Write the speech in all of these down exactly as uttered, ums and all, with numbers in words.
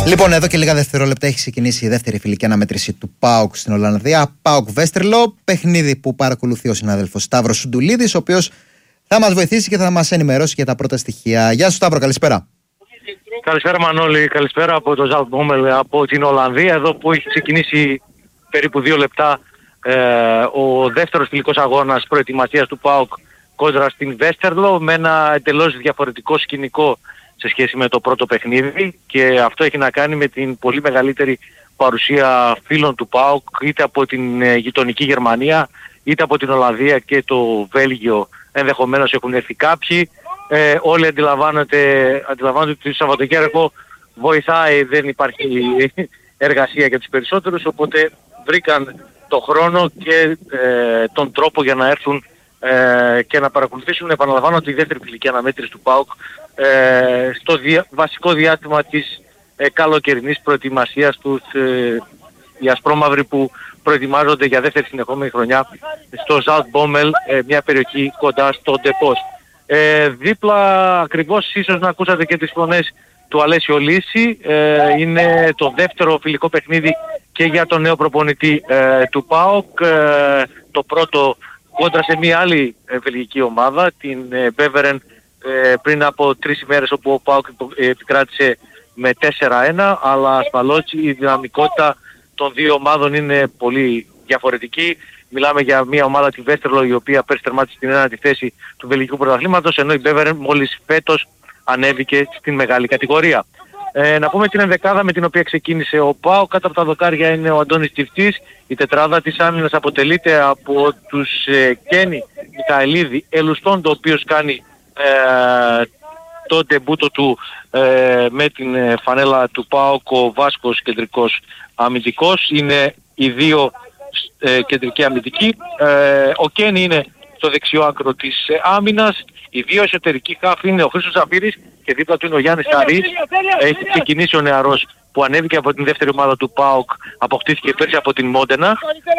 Λοιπόν, εδώ και λίγα δευτερόλεπτα έχει ξεκινήσει η δεύτερη φιλική αναμέτρηση του ΠΑΟΚ στην Ολλανδία. ΠΑΟΚ Βέστερλο, παιχνίδι που παρακολουθεί ο συνάδελφος Σταύρος Σουντουλίδης, ο οποίος θα μας βοηθήσει και θα μας ενημερώσει για τα πρώτα στοιχεία. Γεια σου Σταύρο, καλησπέρα. Καλησπέρα Μανώλη, καλησπέρα από το Ζαλτμπόμελ από την Ολλανδία, εδώ που έχει ξεκινήσει περίπου δύο λεπτά ε, ο δεύτερος φιλικός αγώνας προετοιμασίας του ΠΑΟΚ κόντρα στην Βέστερλο, με ένα εντελώς διαφορετικό σκηνικό σε σχέση με το πρώτο παιχνίδι, και αυτό έχει να κάνει με την πολύ μεγαλύτερη παρουσία φίλων του ΠΑΟΚ, είτε από την ε, γειτονική Γερμανία είτε από την Ολλανδία και το Βέλγιο. Ενδεχομένως έχουν έρθει κάποιοι. Ε, όλοι αντιλαμβάνονται, αντιλαμβάνονται ότι το Σαββατοκύριακο βοηθάει, δεν υπάρχει εργασία για τους περισσότερους, οπότε βρήκαν το χρόνο και ε, τον τρόπο για να έρθουν ε, και να παρακολουθήσουν, επαναλαμβάνω, τη δεύτερη φιλική αναμέτρηση του ΠΑΟΚ ε, στο δια, βασικό διάστημα της ε, καλοκαιρινής προετοιμασίας τους, ε, οι ασπρόμαυροι που προετοιμάζονται για δεύτερη συνεχόμενη χρονιά στο Ζαλτμπόμελ, ε, μια περιοχή κοντά στο Ντεπός. Ε, δίπλα ακριβώς, ίσως να ακούσατε και τις φωνές του Αλέσιο Λύση, ε, είναι το δεύτερο φιλικό παιχνίδι και για τον νέο προπονητή ε, του ΠΑΟΚ, ε, το πρώτο κόντρα σε μια άλλη ε, βελγική ομάδα, την ε, Beveren, ε, πριν από τρεις ημέρες, όπου ο ΠΑΟΚ ε, επικράτησε με τέσσερα ένα, αλλά ασφαλώς η δυναμικότητα των δύο ομάδων είναι πολύ διαφορετική. Μιλάμε για μια ομάδα, τη Βέστερλο, η οποία πέρσι τερμάτισε στην ένατη θέση του βελγικού πρωταθλήματος, ενώ η Beveren μόλις φέτος ανέβηκε στην μεγάλη κατηγορία. Ε, να πούμε την ενδεκάδα με την οποία ξεκίνησε ο ΠΑΟΚ. Κάτω από τα δοκάρια είναι ο Αντώνης Τσιφτής. Η τετράδα της άμυνας αποτελείται από τους ε, Κένι, Μικαελίδη, Ελουστόντο, ο οποίος κάνει ε, το ντεμπούτο του ε, με την ε, φανέλα του ΠΑΟΚ, ο Βάσκος κεντρικός αμυντικός. Είναι οι δύο ε, κεντρικοί αμυντικοί. Ε, ο Κένι είναι στο δεξιό άκρο της ε, άμυνας. Οι δύο εσωτερικοί χάφοι είναι ο Χρήστος Ζαφύρης και δίπλα του είναι ο Γιάννης Χαρής. Έχει ξεκινήσει ο νεαρός που ανέβηκε από την δεύτερη ομάδα του ΠΑΟΚ, αποκτήθηκε πέρσι από την Μόντενα,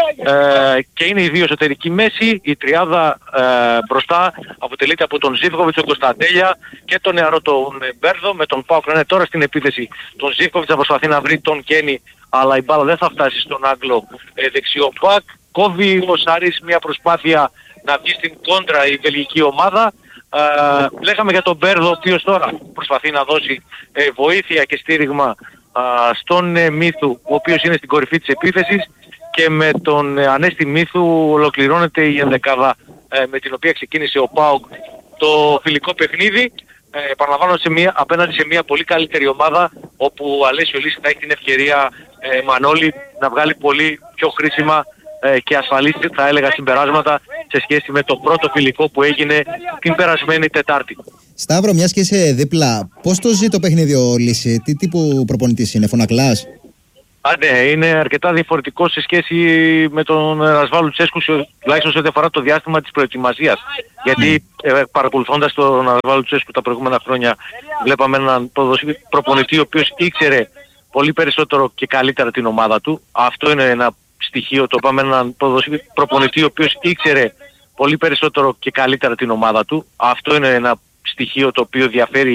ε, και είναι οι δύο εσωτερικοί μέση. Η τριάδα ε, μπροστά αποτελείται από τον Ζίβκοβιτς, τον Κωνσταντέλια και τον νεαρό τον Μπέρδο, με τον ΠΑΟΚ να είναι τώρα στην επίθεση. Τον Ζίβκοβιτς θα προσπαθεί να βρει τον Κένι, αλλά η μπάλα δεν θα φτάσει στον Άγγλο ε, δεξιό μπακ. Κόβει ο Σάρης μια προσπάθεια να βγει στην κόντρα η βελγική ομάδα. Uh, λέγαμε για τον Μπέρδο, ο οποίος τώρα προσπαθεί να δώσει ε, βοήθεια και στήριγμα uh, στον ε, Μύθου, ο οποίος είναι στην κορυφή της επίθεσης, και με τον ε, Ανέστη Μύθου ολοκληρώνεται η ενδεκάδα ε, με την οποία ξεκίνησε ο ΠΑΟΚ το φιλικό παιχνίδι. Ε, επαναλαμβάνω, σε μια, απέναντι σε μια πολύ καλύτερη ομάδα, όπου ο Αλέσιο Λύση θα έχει την ευκαιρία, ε, Μανώλη, να βγάλει πολύ πιο χρήσιμα και ασφαλής, θα έλεγα, συμπεράσματα σε σχέση με το πρώτο φιλικό που έγινε την περασμένη Τετάρτη. Σταύρο, μιας και είσαι δίπλα, πώς το ζει το παιχνίδι ο Λύση, τι τύπου προπονητής είναι, φωνακλάς? Α, ναι, είναι αρκετά διαφορετικό σε σχέση με τον Ρασβάλ Λουτσέσκου, τουλάχιστον σε ό,τι αφορά το διάστημα της προετοιμασίας. Γιατί ε, παρακολουθώντας τον Ρασβάλ Λουτσέσκου τα προηγούμενα χρόνια, βλέπαμε έναν προπονητή ο οποίος ήξερε πολύ περισσότερο και καλύτερα την ομάδα του. Αυτό είναι ένα στοιχείο, το πάμε έναν προπονητή ο οποίος ήξερε πολύ περισσότερο και καλύτερα την ομάδα του. Αυτό είναι ένα στοιχείο το οποίο διαφέρει